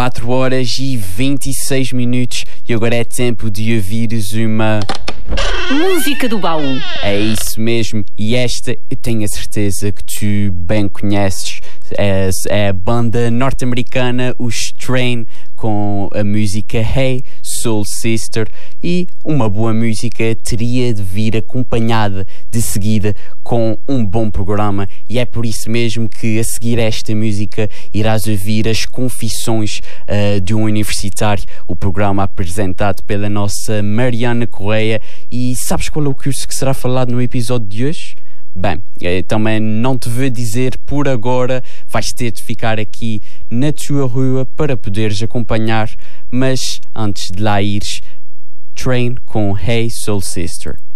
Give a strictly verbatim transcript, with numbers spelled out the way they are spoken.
quatro horas e vinte e seis minutos e agora é tempo de ouvires uma... Música do baú. É isso mesmo, e esta eu tenho a certeza que tu bem conheces. É, é a banda norte-americana, os Train, com a música Hey Soul Sister, e uma boa música teria de vir acompanhada de seguida com um bom programa, e é por isso mesmo que a seguir esta música irás ouvir as confissões uh, de um universitário, o programa apresentado pela nossa Mariana Correia. E sabes qual é o curso que será falado no episódio de hoje? Bem, também não te vou dizer por agora, vais ter de ficar aqui na tua rua para poderes acompanhar, mas antes de lá ires, Train com Hey Soul Sister.